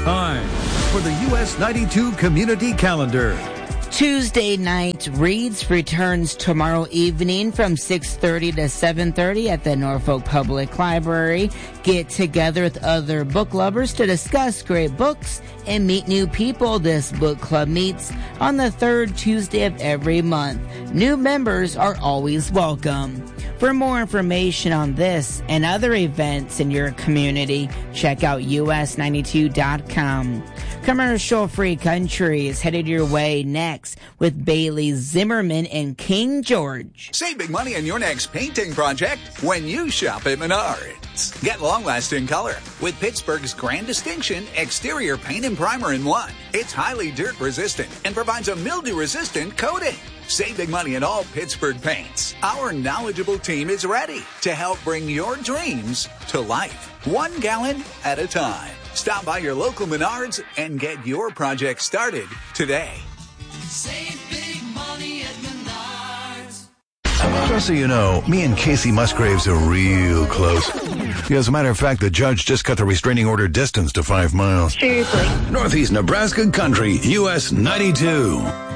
Time for the US 92 Community Calendar. Tuesday Night Reads returns tomorrow evening from 6:30 to 7:30 at the Norfolk Public Library. Get together with other book lovers to discuss great books and meet new people. This book club meets on the third Tuesday of every month. New members are always welcome. For more information on this and other events in your community, check out us92.com. Commercial-free country is headed your way next with Bailey Zimmerman and King George. Save big money on your next painting project when you shop at Menards. Get long-lasting color with Pittsburgh's Grand Distinction Exterior Paint and Primer in one. It's highly dirt-resistant and provides a mildew-resistant coating. Save big money in all Pittsburgh paints. Our knowledgeable team is ready to help bring your dreams to life, 1 gallon at a time. Stop by your local Menards and get your project started today. Save big money at Menards. Just so you know, me and Casey Musgraves are real close. Yeah, as a matter of fact, the judge just cut the restraining order distance to 5 miles. Seriously. Northeast Nebraska Country, US 92.